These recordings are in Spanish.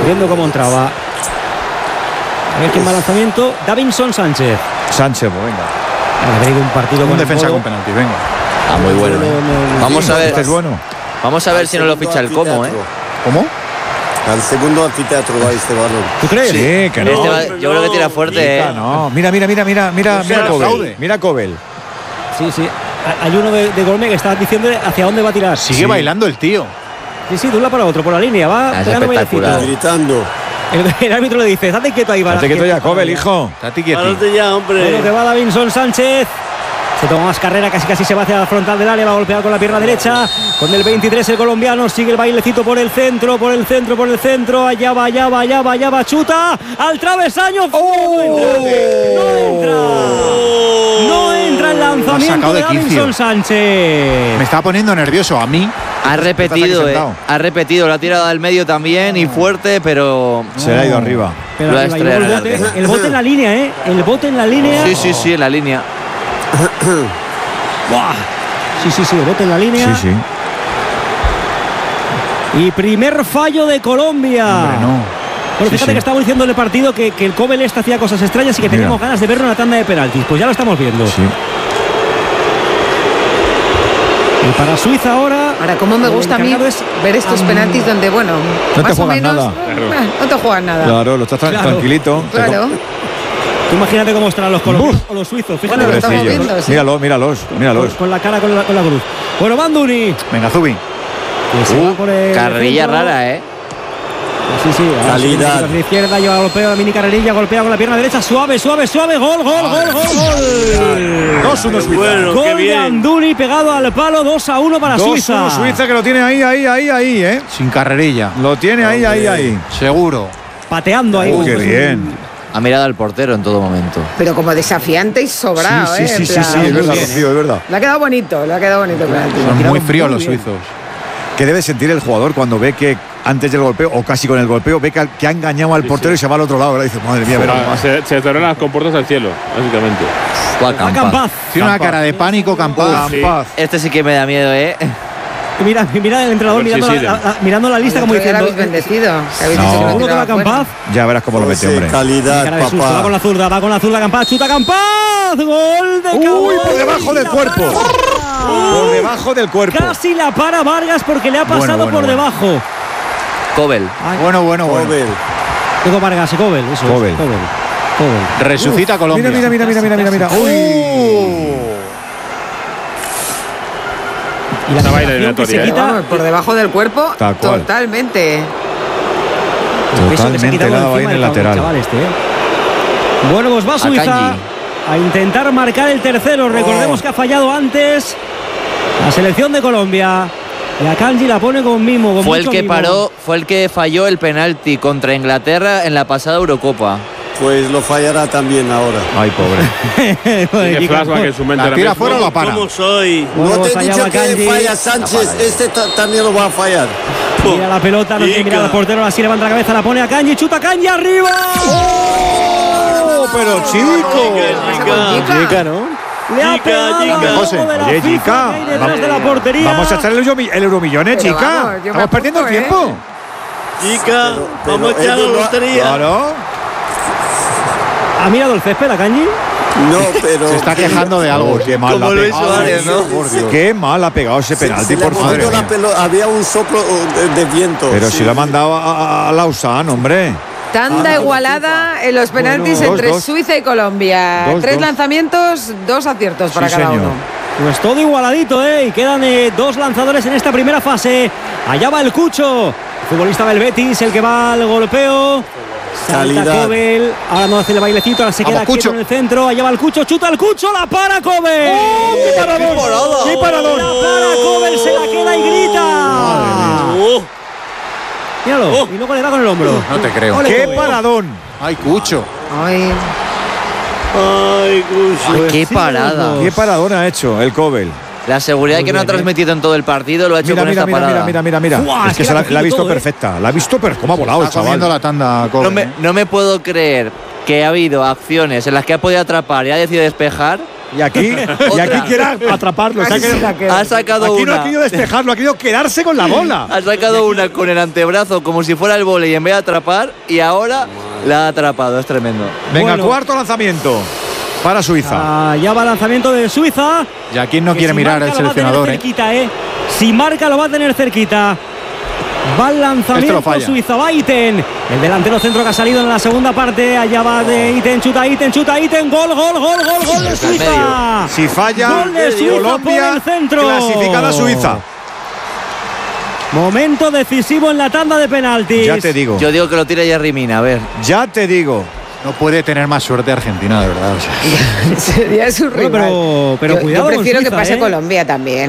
Viendo cómo entraba. A ver quién va al lanzamiento. Davinson Sánchez. Sánchez, pues venga. Ha tenido un partido con defensa con penalti, venga. Muy bueno. Vamos a ver. Este es bueno. Vamos a ver si no lo ficha el Como, ¿eh? ¿Cómo? Al segundo anfiteatro va este balón. ¿Tú crees? Sí, que no. Yo creo que tira fuerte, ¿eh? No, mira Cobel. Mira Cobel. Sí. Hay uno de Golme que está diciendo hacia dónde va a tirar. Sigue bailando el tío. Sí, de un lado para otro, por la línea. Va es espectacular. Gritando. El árbitro le dice, estate quieto ahí. Estate quieto ya, Cobel, hijo. Estate quieto. Párate ya, hombre. Bueno, que va Davinson Sánchez. Se toma más carrera, casi se va hacia la frontal del área, va a golpear con la pierna derecha. Con el 23 el colombiano, sigue el bailecito por el centro. Allá va, chuta al travesaño. No entra el lanzamiento de Davinson Sánchez. Me estaba poniendo nervioso a mí. Ha repetido, lo ha tirado al medio también y fuerte, pero se le ha ido arriba. Lo ha estrellado. El bote en la línea, ¿eh? El bote en la línea. Sí, en la línea. Sí, el bote en la línea. Sí. Y primer fallo de Colombia. Hombre, no. Bueno, fíjate que estamos diciendo en el partido que el Cobel hacía cosas extrañas y que teníamos ganas de verlo en la tanda de penaltis. Pues ya lo estamos viendo. Sí. Y para Suiza ahora. Ahora, cómo me gusta a mí ver estos penaltis donde, bueno, no más te juegas o menos, nada. No te juegas nada. Claro, lo estás tranquilito. Claro. Tú imagínate cómo estarán los colombianos o los suizos. Fíjate, bueno, lo estamos viendo, sí. Míralos. Con la cara, con la cruz. Bueno, Banduni. Venga, Zubi. Carrerilla rara, ¿eh? Sí. Calidad. A la izquierda, lleva golpeo, la mini carrerilla, golpea con la pierna derecha, suave. Gol. 2-1 Suiza. Bueno, Gol de Banduni pegado al palo, 2-1 para Suiza. 2-1 Suiza, que lo tiene ahí, ¿eh? Sin carrererilla. Lo tiene ahí. Seguro. Pateando ahí. Qué bien. Ha mirado al portero en todo momento. Pero como desafiante y sobrado, Sí, es verdad, Rocío, es verdad. Le ha quedado bonito el penalti. Son muy fríos los suizos. ¿Qué debe sentir el jugador cuando ve que antes del golpeo, o casi con el golpeo, ve que ha engañado al portero y se va al otro lado? Ahora dice, madre mía, se cerran las compuertas al cielo, básicamente. Campaz. Tiene una cara de pánico, Campaz. Este sí que me da miedo, ¿eh? Mira el entrenador mirando la lista como diciendo. Habéis bendecido. ¿Seguro que va Campaz? Ya verás cómo lo mete, hombre. Calidad, papá. Va con la zurda, Campaz, chuta Campaz. Gol de Campaz. Uy, por debajo del cuerpo. Por debajo del cuerpo. Casi la para Vargas porque le ha pasado por debajo. Cobel. Bueno. Digo Vargas y Cobel. Eso Cobel. es. Cobel. Resucita Colombia. Mira. Y la sensación que se quita por debajo del cuerpo, totalmente. Totalmente helado ahí en el lateral. Bueno, pues va Suiza a intentar marcar el tercero. Recordemos que ha fallado antes la selección de Colombia. Y a Kanji la pone con mimo. Fue el que falló el penalti contra Inglaterra en la pasada Eurocopa. Pues lo fallará también ahora. Ay, pobre. Tiene flashback en su mente. ¿La tira fuera o la para? ¿Cómo soy? Bueno, no te he dicho que Kanji. falla Sánchez. Este también lo va a fallar. Mira la pelota, no tiene mirada al portero. Así levanta la cabeza, la pone a Kanji. Chuta Kanji arriba. ¡Oh! Pero chico. Chica, ¿no? Le ha pegado José, de la oye, FIFA chica, que hay detrás de la portería. Vamos a echar el euromillones, Pero chica. vamos, yo me Estamos perdiendo el apunto, tiempo. Chica, vamos a echar la lotería. Claro. ¿Ha mirado el césped a Kanji? No, pero. Se está quejando de algo. Qué mal la ha Luis pegado. Suárez, ¿no? Qué mal ha pegado ese penalti, por favor. Había un soplo de viento. Pero si lo ha mandado a Lausanne, hombre. Tanda igualada en los penaltis entre Suiza y Colombia. 3 lanzamientos, 2 aciertos para cada uno. Pues todo igualadito, ¿eh? Y quedan 2 lanzadores en esta primera fase. Allá va el Cucho, el futbolista del Betis, el que va al golpeo. Salta Cobel, ahora no hace el bailecito, ahora se queda quieto en el centro. Allá va el Cucho, chuta el Cucho, la para Cobel. ¡Oh, qué paradón! ¡Qué paradón! La para Cobel, se la queda y grita. Míralo, y luego le da con el hombro. No te creo. ¡Qué paradón! ¡Ay, Cucho! Ay, Cucho. ¡Qué parada! ¡Qué paradón ha hecho el Cobel! La seguridad que no ha transmitido en todo el partido lo ha hecho con esta parada. Mira. Uah, es que la ha visto perfecta. La ha visto, pero ¿cómo ha volado el chaval? La tanda, no me puedo creer que ha habido acciones en las que ha podido atrapar y ha decidido despejar Y aquí quiere atraparlo. Ha sacado aquí una. no ha querido despejarlo, ha querido quedarse con la bola. Ha sacado una con el antebrazo como si fuera el vóley en vez de atrapar y ahora la ha atrapado. Es tremendo. Venga, Bueno. cuarto lanzamiento para Suiza. Ya va lanzamiento de Suiza. Y aquí no Que quiere si mirar marca, el lo va a tener seleccionador. cerquita, Si marca lo va a tener cerquita. Va el Esto lanzamiento lo falla. Suiza, va Iten. El delantero centro que ha salido en la segunda parte. Allá va de Iten, chuta Iten. Gol de Suiza. Si falla, Gol de Suiza por Colombia el centro. clasificada a Suiza. Momento decisivo en la tanda de penaltis. Ya te digo. Yo digo que lo tira Yerry Mina, a ver. Ya te digo. No puede tener más suerte Argentina, de verdad. O sea. Sería su Bueno, rival. pero cuidado yo con prefiero Suiza, que pase Colombia también.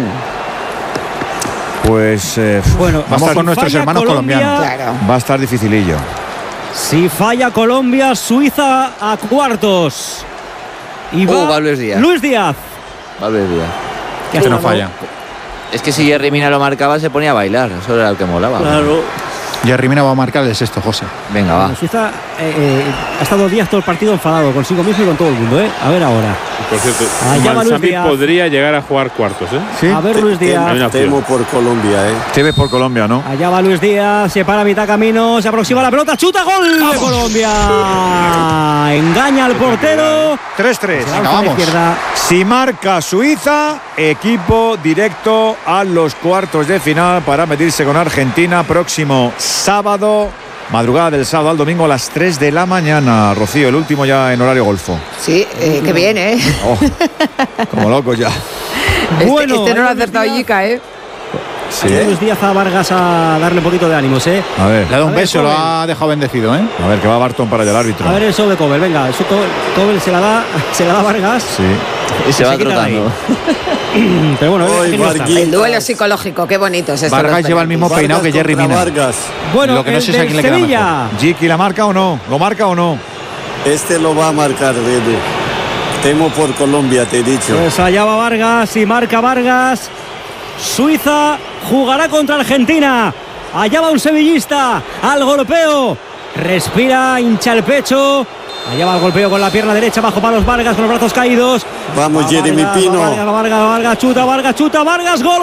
Pues Bueno, Vamos si con nuestros falla hermanos Colombia, colombianos. Claro. va a estar dificilillo. Si falla Colombia, Suiza a cuartos. Y va Luis Díaz. Luis Díaz. Vale, Díaz. Que Este no hasta falla. Es que si Yerry Mina lo marcaba se ponía a bailar. Eso era lo que molaba. Claro. Yerry Mina va a marcar el sexto, José. Venga, va. Suiza ha estado días todo el partido enfadado consigo mismo y con todo el mundo, A ver ahora. Por cierto, Allá va Luis Manzambi Díaz. podría llegar a jugar cuartos, ¿Sí? A ver Luis Hay una Díaz. opción. Temo por Colombia, Te ves por Colombia, ¿no? Allá va Luis Díaz, se para a mitad camino, se aproxima la pelota, chuta, gol de Colombia. Engaña al portero. 3-3. Se lanza a la izquierda. Si marca Suiza, equipo directo a los cuartos de final para medirse con Argentina próximo sábado, madrugada del sábado al domingo a las 3 de la mañana. Rocío, el último ya en horario golfo. Sí, qué bien, Oh, como locos ya. Bueno, este no lo ha ahí Luis acertado Díaz. Yica, Sí, Ahí Luis Díaz a Vargas a darle un poquito de ánimos, A ver, Le ha dado un A ver, beso, lo Coben. ha dejado bendecido, a ver, que va Barton para allá el árbitro. A ver eso de Cobel, venga, eso Cobel se la da a Vargas. Sí. Y se va se quita trotando. Pero bueno, Ay, es que no está. Varguitas. El duelo psicológico, qué bonito es esto. Vargas lleva el mismo peinado que Yerry contra Mina. Vargas. Bueno, Lo que no el sé es a del quién le queda Sevilla. Jiki, ¿la marca o no? ¿Lo marca o no? Este lo va a marcar, Edu. Temo por Colombia, te he dicho. Pues allá va Vargas y marca Vargas. Suiza jugará contra Argentina. Allá va un sevillista al golpeo. Respira, hincha el pecho. Allá va el golpeo con la pierna derecha bajo palos Vargas con los brazos caídos. Vamos, Va Jeremy Vargas, Pino. va Vargas, chuta, Vargas, gol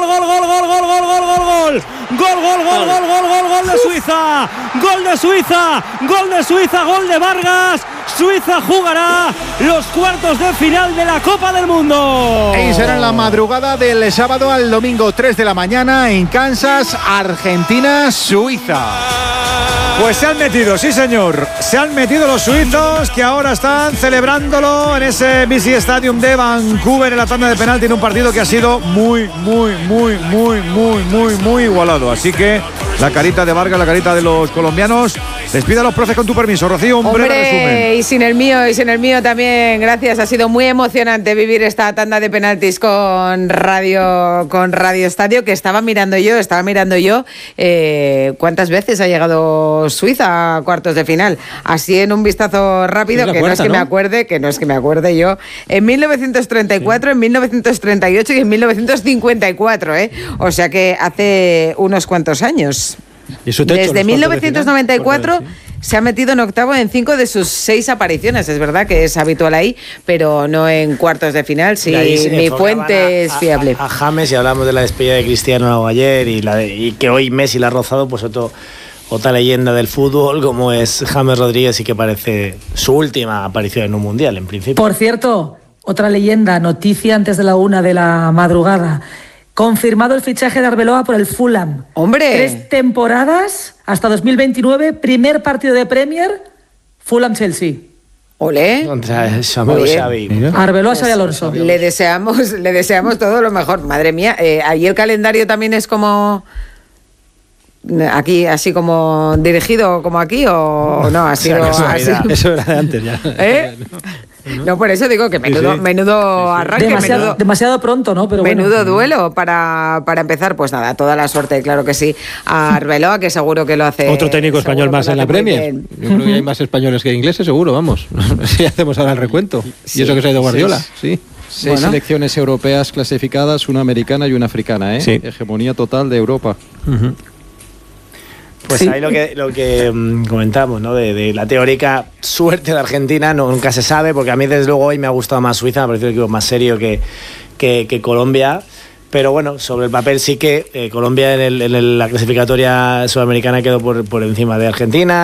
de Suiza. Gol de Vargas. Suiza jugará los cuartos de final de la Copa del Mundo. Y será en la madrugada del sábado al domingo, 3 de la mañana en Kansas, Argentina, Suiza. Pues se han metido, sí señor. Se han metido los suizos que ahora están celebrándolo en ese BC Stadium de Vancouver en la tanda de penalti en un partido que ha sido muy igualado. Así que la carita de Vargas, la carita de los colombianos. Despida a los profes con tu permiso, Rocío, un breve resumen. Y sin el mío también, gracias. Ha sido muy emocionante vivir esta tanda de penaltis con Radio Estadio, que estaba mirando yo cuántas veces ha llegado Suiza a cuartos de final. Así en un vistazo rápido, que no es que me acuerde yo. En 1934, en 1938 y en 1954, O sea que hace unos cuantos años. Desde 1994 se ha metido en octavo en 5 de sus 6 apariciones. Es verdad que es habitual ahí, pero no en cuartos de final. Sí, mi fuente es fiable. A James, y hablamos de la despedida de Cristiano ayer y que hoy Messi la ha rozado, pues otra leyenda del fútbol como es James Rodríguez, y que parece su última aparición en un mundial, en principio. Por cierto, otra leyenda, noticia antes de la 1 de la madrugada. Confirmado el fichaje de Arbeloa por el Fulham. ¡Hombre! 3 temporadas hasta 2029, primer partido de Premier, Fulham-Chelsea. Olé. Contra su amigo Xavi. Arbeloa, Xabi Alonso. Le deseamos todo lo mejor. Madre mía, ahí el calendario también es como... Aquí, así como dirigido como aquí, o no, ha sido así. Eso era de antes ya. No, por eso digo que menudo arranque, demasiado pronto, ¿no? Pero menudo duelo para empezar. Pues nada, toda la suerte, claro que sí, a Arbeloa, que seguro que lo hace. Otro técnico español más en la Premier. Yo creo que hay más españoles que ingleses, seguro, vamos. Si hacemos ahora el recuento. Sí. Y eso que se ha ido Guardiola, sí. 6 selecciones europeas clasificadas, una americana y una africana, ¿eh? Sí. Hegemonía total de Europa. Pues ahí lo que comentamos, ¿no? De la teórica suerte de Argentina, nunca se sabe, porque a mí desde luego hoy me ha gustado más Suiza, me ha parecido el equipo más serio que Colombia. Pero bueno, sobre el papel sí que Colombia en la clasificatoria sudamericana quedó por encima de Argentina.